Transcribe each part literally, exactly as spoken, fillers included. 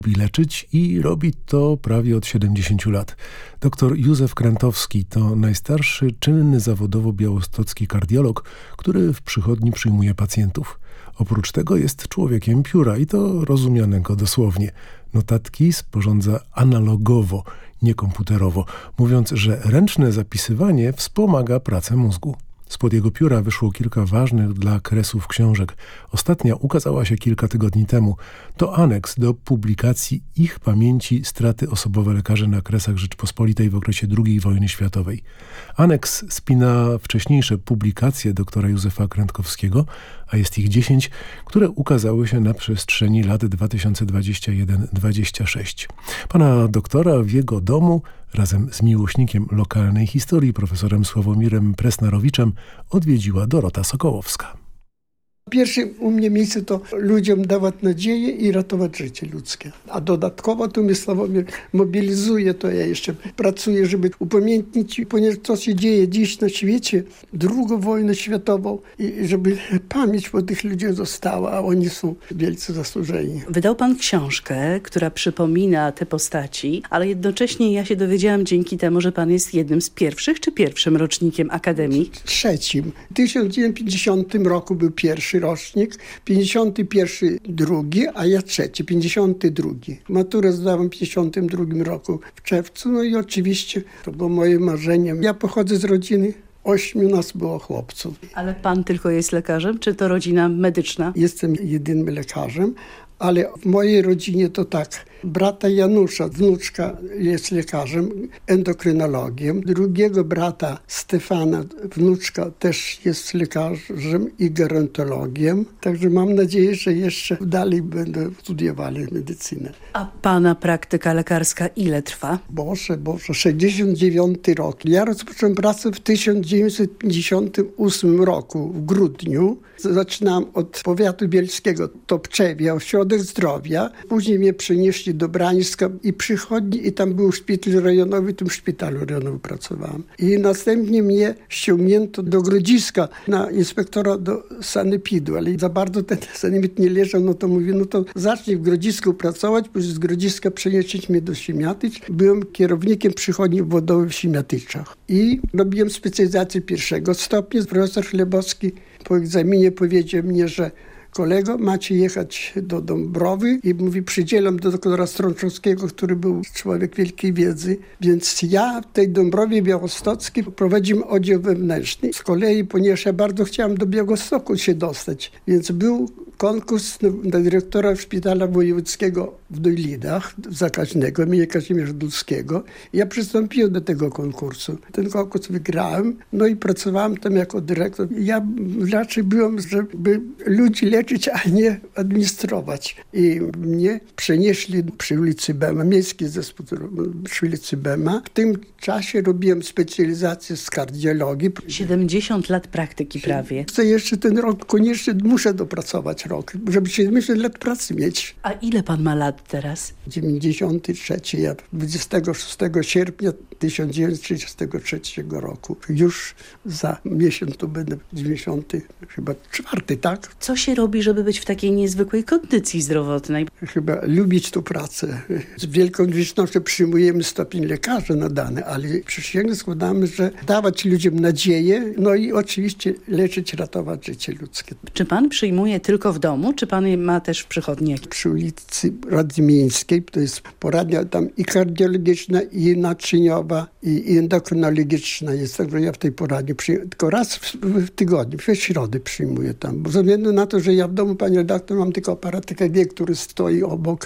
lubi leczyć i robi to prawie od siedemdziesięciu lat. Doktor Józef Krętowski to najstarszy czynny zawodowo białostocki kardiolog, który w przychodni przyjmuje pacjentów. Oprócz tego jest człowiekiem pióra i to rozumianego dosłownie. Notatki sporządza analogowo, nie komputerowo, mówiąc, że ręczne zapisywanie wspomaga pracę mózgu. Spod jego pióra wyszło kilka ważnych dla kresów książek. Ostatnia ukazała się kilka tygodni temu. To aneks do publikacji Ich pamięci straty osobowe lekarzy na Kresach Rzeczpospolitej w okresie drugiej wojny światowej. Aneks spina wcześniejsze publikacje doktora Józefa Krętkowskiego, a jest ich dziesięć, które ukazały się na przestrzeni lat dwa tysiące dwudziestego pierwszego do dwudziestego szóstego. Pana doktora w jego domu razem z miłośnikiem lokalnej historii, profesorem Sławomirem Presnarowiczem, odwiedziła Dorota Sokołowska. Pierwsze u mnie miejsce to ludziom dawać nadzieję i ratować życie ludzkie. A dodatkowo to mnie Sławomir mobilizuje, to ja jeszcze pracuję, żeby upamiętnić, ponieważ to się dzieje dziś na świecie, drugą wojnę światową i żeby pamięć o tych ludziach została, a oni są wielce zasłużeni. Wydał pan książkę, która przypomina te postaci, ale jednocześnie ja się dowiedziałam dzięki temu, że pan jest jednym z pierwszych, czy pierwszym rocznikiem Akademii? Trzecim. W tysiąc dziewięćset pięćdziesiątym roku był pierwszy rocznik, pięćdziesiąty pierwszy drugi, a ja trzeci, pięćdziesiąty drugi. Maturę zdałem w pięćdziesiątym drugim roku w czerwcu, no i oczywiście to było moje marzenie. Ja pochodzę z rodziny, ośmiu nas było chłopców. Ale pan tylko jest lekarzem, czy to rodzina medyczna? Jestem jedynym lekarzem, ale w mojej rodzinie to tak. Brata Janusza, wnuczka, jest lekarzem, endokrynologiem. Drugiego brata Stefana, wnuczka, też jest lekarzem i gerontologiem. Także mam nadzieję, że jeszcze dalej będą studiowali medycynę. A pana praktyka lekarska ile trwa? Boże, Boże, sześćdziesiąty dziewiąty rok. Ja rozpocząłem pracę w tysiąc dziewięćset pięćdziesiątym ósmym roku, w grudniu. Zaczynałam od powiatu bielskiego, Topczewia, ośrodek zdrowia. Później mnie przenieśli do Brańska i przychodni i tam był szpital rejonowy, w tym szpitalu rejonowym pracowałam. I następnie mnie ściągnięto do Grodziska na inspektora do sanepidu, ale za bardzo ten sanepid nie leżał, no to mówię, no to zacznij w Grodzisku pracować, później z Grodziska przenieśli mnie do Siemiatycz. Byłem kierownikiem przychodni wodowej w Siemiatyczach i robiłem specjalizację pierwszego stopnia. Profesor Chlebowski po egzaminie powiedział mnie, że kolego, macie jechać do Dąbrowy i mówi, przydzielam do doktora Strączowskiego, który był człowiek wielkiej wiedzy. Więc ja w tej Dąbrowie Białostockiej prowadziłem oddział wewnętrzny. Z kolei, ponieważ ja bardzo chciałem do Białegostoku się dostać, więc był konkurs na dyrektora szpitala wojewódzkiego w Dojlidach, zakaźnego, imienia Kazimierza Dulskiego. Ja przystąpiłem do tego konkursu. Ten konkurs wygrałem, no i pracowałem tam jako dyrektor. Ja raczej byłem, żeby ludzi leczyć, a nie administrować. I mnie przenieśli przy ulicy Bema, miejski zespół przy ulicy Bema. W tym czasie robiłem specjalizację z kardiologii. siedemdziesiąt lat praktyki prawie. Chcę jeszcze ten rok, koniecznie muszę dopracować rok, żeby siedemdziesiąt lat pracy mieć. A ile pan ma lat teraz? dziewięćdziesiąty trzeci, ja dwudziestego szóstego sierpnia tysiąc dziewięćset trzydziestego trzeciego roku. Już za miesiąc to będę dziewięćdziesiąty chyba czwarty, tak? Co się robi, żeby być w takiej niezwykłej kondycji zdrowotnej? Chyba lubić tę pracę. Z wielką wdzięcznością przyjmujemy stopień lekarza nadany, ale przysięgę składamy, że dawać ludziom nadzieję, no i oczywiście leczyć, ratować życie ludzkie. Czy pan przyjmuje tylko w domu, czy pan ma też w przychodni? Przy ulicy Rady Miejskiej, to jest poradnia tam i kardiologiczna, i naczyniowa, i, i endokrynologiczna jest, także ja w tej poradni przyjmuję, tylko raz w, w tygodniu, w środę przyjmuję tam, bo ze względu na to, że ja w domu, panie redaktor, mam tylko aparat E K G, który stoi obok,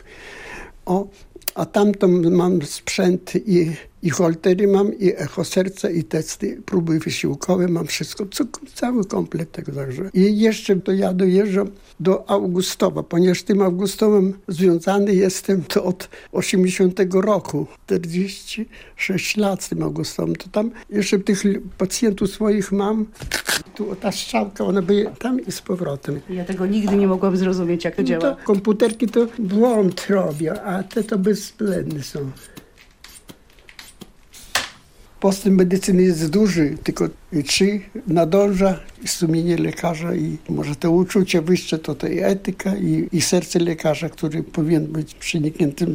o, a tamtą mam sprzęt i, i holtery mam, i echo serca, i testy, próby wysiłkowe, mam wszystko, co, cały komplet tego także. I jeszcze to ja dojeżdżam do Augustowa, ponieważ tym Augustowem związany jestem to od osiemdziesiątego roku, czterdzieści sześć lat z tym Augustowem, to tam jeszcze tych pacjentów swoich mam. Tu ta strzałka, ona by tam i z powrotem. Ja tego nigdy nie mogłam zrozumieć, jak to działa. To komputerki to błąd robią, a te to bezwzględne są. Postęp medycyny jest duży, tylko czy nadąża sumienie lekarza i może to uczucie wyższe, to, to i etyka i, i serce lekarza, który powinien być przenikniętym